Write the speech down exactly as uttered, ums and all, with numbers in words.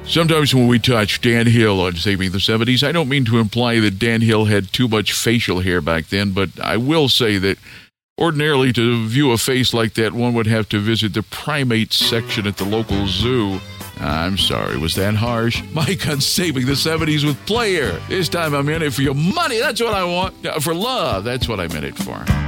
Sometimes when we touch Dan Hill on Saving the seventies, I don't mean to imply that Dan Hill had too much facial hair back then, but I will say that ordinarily to view a face like that, one would have to visit the primates section at the local zoo. I'm sorry, was that harsh? Mike on Saving the seventies with Player. This time I'm in it for your money. That's what I want. For love, that's what I'm in it for.